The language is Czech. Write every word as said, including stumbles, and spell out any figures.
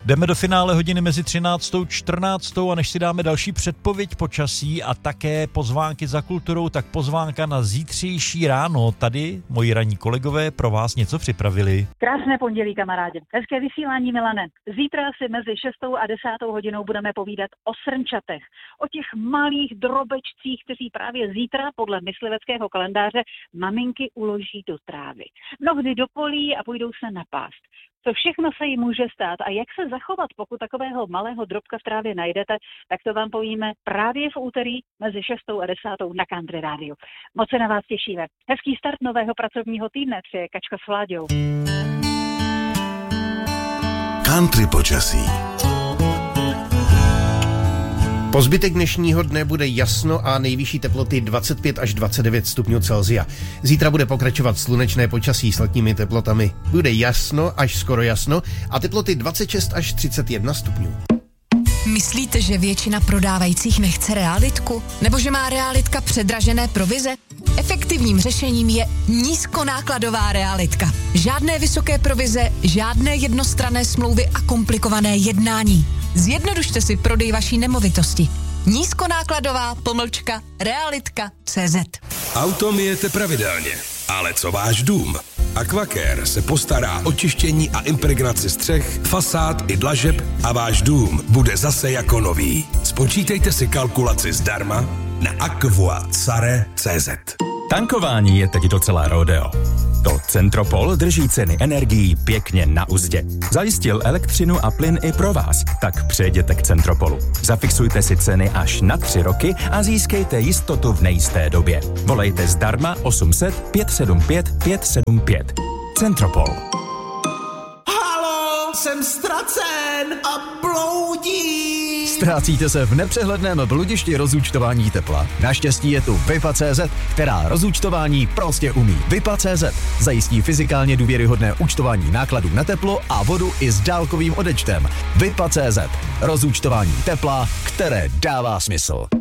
Jdeme do finále hodiny mezi třináctou a čtrnáctou a než si dáme další předpověď počasí a také pozvánky za kulturou, tak pozvánka na zítřejší ráno. Tady moji ranní kolegové pro vás něco připravili. Krásné pondělí, kamarádi. Hezké vysílání, Milane. Zítra si mezi šestou a desátou hodinou budeme povídat o srnčatech. O těch malých drobečcích, kteří právě zítra podle mysliveckého kalendáře maminky uloží do trávy. Mnohdy do polí a půjdou se napást. Co všechno se jim může stát a jak se zachovat, pokud takového malého drobka v trávě najdete, tak to vám povíme právě v úterý mezi šestou a desátou na Country Rádiu. Moc se na vás těšíme. Hezký start nového pracovního týdne, přeje Kačka s Vláďou. Country počasí. Po zbytek dnešního dne bude jasno a nejvyšší teploty dvacet pět až dvacet devět stupňů Celsia. Zítra bude pokračovat slunečné počasí s letními teplotami. Bude jasno až skoro jasno a teploty dvacet šest až třicet jedna stupňů. Myslíte, že většina prodávajících nechce realitku? Nebo že má realitka předražené provize? Efektivním řešením je nízkonákladová realitka. Žádné vysoké provize, žádné jednostranné smlouvy a komplikované jednání. Zjednodušte si prodej vaší nemovitosti. Nízkonákladová pomlčka realitka tečka cé zet. Auto myjete pravidelně, ale co váš dům? Aquacare se postará o čištění a impregnaci střech, fasád i dlažeb a váš dům bude zase jako nový. Spočítejte si kalkulaci zdarma na aquacare tečka cé zet. Tankování je teď docela rodeo. To Centropol drží ceny energií pěkně na uzdě. Zajistil elektřinu a plyn i pro vás, tak přejděte k Centropolu. Zafixujte si ceny až na tři roky a získejte jistotu v nejisté době. Volejte zdarma osm set pět sedm pět pět sedm pět. Centropol. Halo, jsem ztracen a bloudím. Ztrácíte se v nepřehledném bludišti rozúčtování tepla. Naštěstí je tu Vipa tečka cé zet, která rozúčtování prostě umí. Vipa tečka cé zet zajistí fyzikálně důvěryhodné účtování nákladů na teplo a vodu i s dálkovým odečtem. Vipa tečka cé zet. Rozúčtování tepla, které dává smysl.